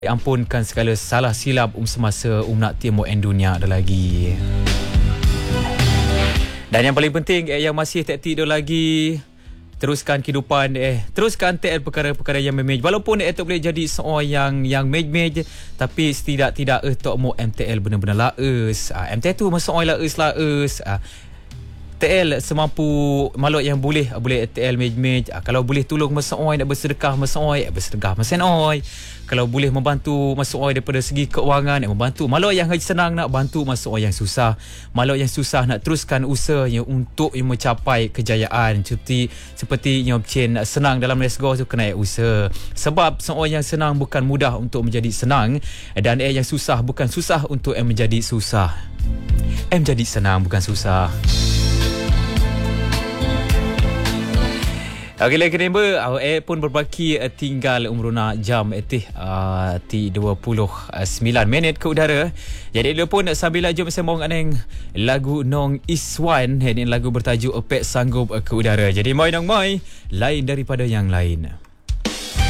Ampunkan segala salah silap semasa nak timur dunia ada lagi. Dan yang paling penting yang masih tak tidur lagi, teruskan kehidupan teruskan perkara-perkara yang memej. Walaupun tak boleh jadi seorang yang mej, tapi setidak-tidak tok mo MTL benar-benar laes. MTL tu masa orang laes. TL semampu maluk yang boleh TL mej. Kalau boleh tolong masa orang nak bersedekah masa orang bersedekah masa orang. Kalau boleh membantu masa orang daripada segi keuangan membantu. Maluk yang senang nak bantu masa orang yang susah. Maluk yang susah nak teruskan usaha yang untuk yang mencapai kejayaan. Seperti yang Chin senang dalam Let's Go tu kena usaha. Sebab seorang yang senang bukan mudah untuk menjadi senang, dan yang susah bukan susah untuk menjadi susah. Menjadi senang bukan susah. Okey, lagi member pun berbaki tinggal umruna jam 29 minit ke udara. Jadi dia pun sambil jom sembang aneng lagu Nong Iswan, ini lagu bertajuk Opek Sanggup ke udara. Jadi mai nong mai lain daripada yang lain.